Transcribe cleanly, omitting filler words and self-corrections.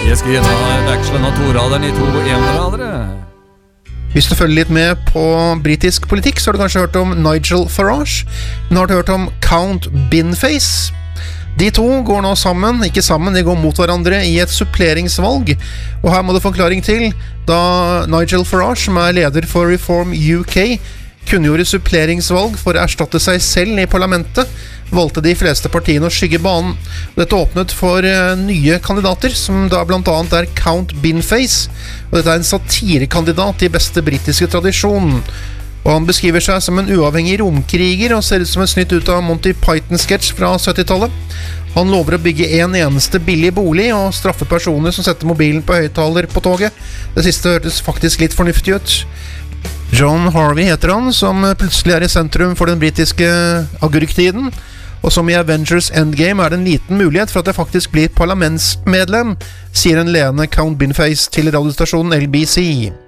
Jeg skal gjerne veksle nå 2-raderen I 2 1-radere. Hvis du følger litt med på britisk politikk, så har du kanskje hørt om Nigel Farage, men har du hørt om Count Binface? De to går nå sammen, ikke sammen, de går mot hverandre I et suppleringsvalg, og her må det forklaring til, da Nigel Farage, som leder for Reform UK, kunngjorde suppleringsvalg for å erstatte seg selv I parlamentet, valgte de fleste partiene å skygge banen. Dette åpnet for nye kandidater, som da blant annet Count Binface, og dette en satirekandidat I beste britiske tradisjon. Og han beskriver seg som en uavhengig romkriger og ser ut som en snytt ut av Monty Python-sketsj fra 70-tallet. Han lover å bygge en eneste billig bolig og straffe personer som setter mobilen på høyttaler på toget. Det siste hørtes faktisk litt fornuftig ut. John Harvey heter han, som plutselig I sentrum for den britiske agurktiden, og som I Avengers Endgame det en liten mulighet for at det faktisk blir parlamentsmedlem, sier en leende Count Binface til radiostasjonen LBC.